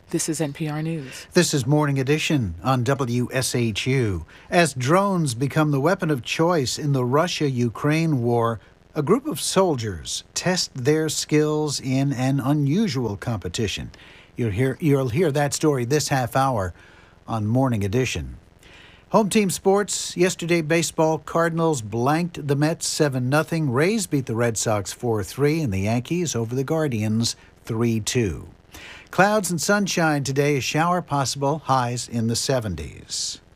This is NPR News. This is Morning Edition on WSHU. As drones become the weapon of choice in the Russia-Ukraine war, a group of soldiers test their skills in an unusual competition. You'll hear that story this half hour on Morning Edition. Home team sports. Yesterday, baseball. Cardinals blanked the Mets 7-0. Rays beat the Red Sox 4-3, and the Yankees over the Guardians 3-2. Clouds and sunshine today. A shower possible. Highs in the 70s.